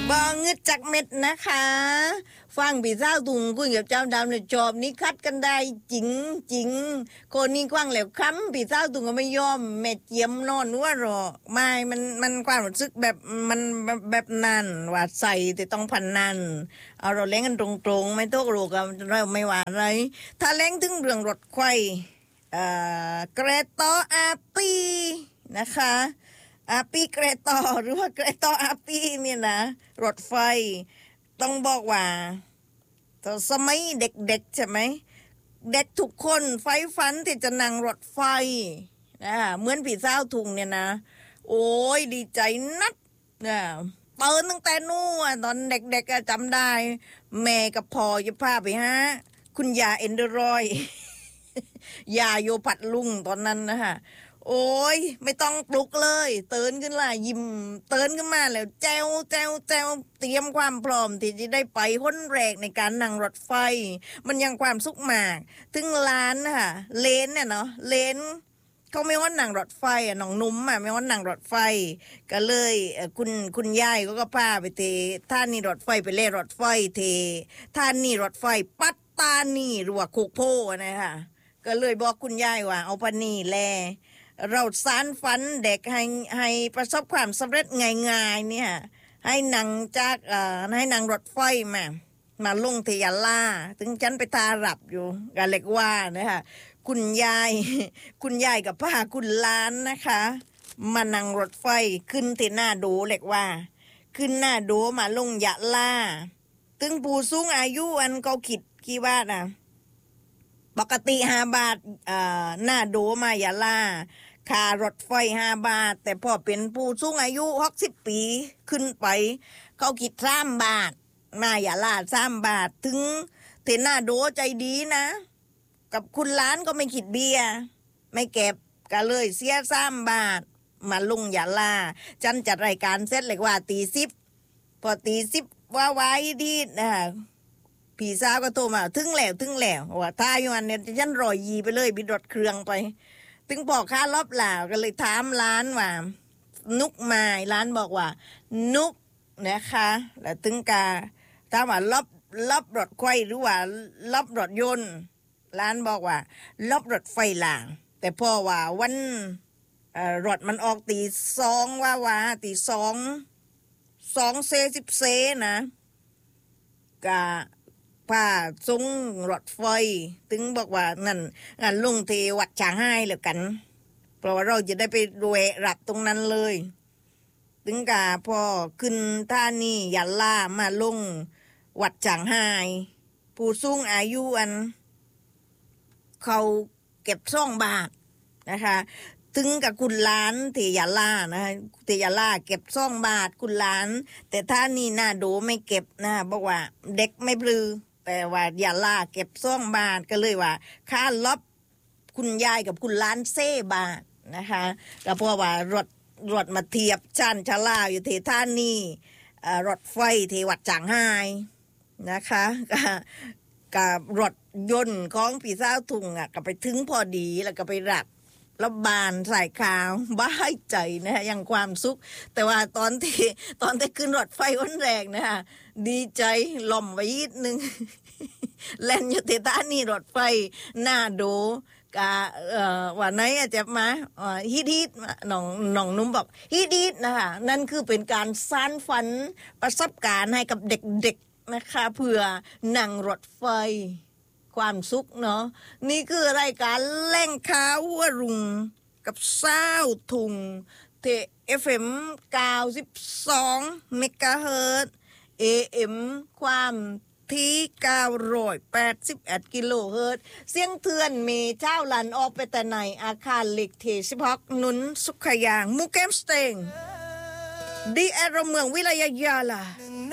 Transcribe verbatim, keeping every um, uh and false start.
บองงึดจักเม็ดนะคะฟังพี่สาวตุงคุยกับเจ้าดำในจอบนี้คัดกันได้จริงจริงคนนี้กว้างแล้วค้ำพี่สาวตุงก็ไม่ยอมแม่เจียมนอนว่าหรอไม่มันมันความรู้สึกแบบมันแบบนั้นว่าใส่แต่ต้องพันนันเอาเราเล่นกันตรงๆไม่ต้องรู้กันเราไม่ว่าอะไรถ้าเล่นถึงเรื่องรถไฟเอ่อเกรโตอาปีนะคะอาปีเกรโตหรือว่าเกรโตอาปีเนี่ยนะรถไฟต้องบอกว่าตอนสมัยเด็กๆใช่ไหมเด็กทุกคนไฟฝันที่จะนั่งรถไฟนะเหมือนพี่สาวทุงเนี่ยนะโอ้ยดีใจนักนะเปิดตั้งแต่นู่นตอนเด็กๆจำได้แม่กับพ่อจะพาไปฮะคุณยาเอนเดอรอยยาโยผัดลุงตอนนั้นนะฮะโอ้ยไม่ต้องปลุกเลยเตือนขึ้นละยิ้มเตือนขึ้นมาแล้วแจวแจวแจวเตรียมความพร้อมที่จะได้ไปห้นแรกในการนั่งรถไฟมันยังความสุขมากถึงร้านนะคะเลนเนี่ยเนาะเลนเขาไม่ห้นนั่งรถไฟอ่ะน้องนุ่มอ่ะไม่ห้นนั่งรถไฟก็เลยคุณคุณยายก็ก็พาไปเทท่านี่รถไฟไปเล่รถไฟเทท่านี่รถไฟปัตตานีหรือว่าโคกโพนะคะก็เลยบอกคุณยายว่าเอาปนีแลเราสานฝันเด็กให้ให้ประสบความสำเร็จง่ายๆเนี่ยให้นั่งจากเอ่อให้นั่งรถไฟมามาลงที่ยะลาถึงฉันไปทารับอยู่กะเล็กว่านะคะคุณยายคุณยายกับป้าคุณล้านนะคะมานั่งรถไฟขึ้นที่หน้าโดเล็กว่าขึ้นหน้าโดมาลงยะลาถึงผู้สูงอายุอันเขาคิดกี่บาทนะปกติห้าบาทเอ่อหน้าโดมายะลาค่ารถไฟห้าบาทแต่พอเป็นผู้สูงอายุหกสิบปีขึ้นไปเขาคิดสามบาทมายะลาสามบาทถึงเทน่าโดใจดีนะกับคุณล้านก็ไม่คิดเบียไม่เก็บก็เลยเสียสามบาทมาลงยะลาจันจัดรายการเสร็จเลยว่าตีสิบพอตีสิบว่าไว้ดีนะพี่สาวก็โทรมาถึงแล้วถึงแล้วว่าท้าอยู่อันเนี่ยฉันรอยยีไปเลยบิดรถเครื่องไปถึงบอกค่ารอบหล่าก็เลยถามร้านว่านุกมาร้านบอกว่านุกนะคะแล้วถึงกาถามว่าลบลบรถไฟหรือว่าลบรถยนต์ร้านบอกว่าลบรถไฟล่างแต่พ่อว่าวันรถมันออกตีสองว่าว่าตีสองสองเซสิบเซนะกาผ้าทรงรถไฟถึงบอกว่านั่นงั้นลงเทวัดฉางไห้แล้วกันเพราะว่าเราจะได้ไปรวยรับตรงนั้นเลยถึงกาพอขึ้นท่านี่ยะลามาลงวัดฉางไห้ผู้สูงอายุอันเขาเก็บซ่องบาทนะคะถึงกับคุณล้านเทียล่านะเทียล่าเก็บซ่องบาทคุณล้านแต่ท่านี่น่าดูไม่เก็บนะบอกว่าเด็กไม่ปลือแต่ว่ายาล่าเก็บซ่องบาทก็เลยว่าค่าลบคุณยายกับคุณล้านเซ่บาทนะคะก็เพราะว่ารถรถมาเทียบชั้นชะลาอยู่ที่ท่านี่รถไฟที่วัดจางไห้นะคะกับรถยนต์ของพี่สาวทุงอ่ะก็ไปถึงพอดีแล้วก็ไปรับรับบานใส่ขาวบ้าใจนะฮะยังความสุขแต่ว่าตอนที่ตอนที่ขึ้นรถไฟวันแรกนะฮะดีใจหล่อมไว้ยิดนึงแล่นอยู่ที่ท่านี่รถไฟหน้าโดกะเอ่อว่าไหนอาจจะมาฮิตฮิตน้องน้องนุ่มบอกฮิตฮิตนะคะนั่นคือเป็นการสานฝันประสบการณ์ให้กับเด็กๆนะคะเพื่อนั่งรถไฟความสุขเนาะนี่คือรายการแหล่งข่าววรุงกับสาวทุงเท เอฟ เอ็ม เก้าสิบสองเมกะเฮิรตซ์ เอ เอ็ม ความที่เก้าร้อยแปดสิบเอ็ดกิโลเฮิรตซ์เสียงเทือนมีเจ้าลันออกไปแต่ในอาคารเหล็กเทสิบหกนุนสุขยางมูเกมสเตงดีแอร์เมืองวิไลยาลา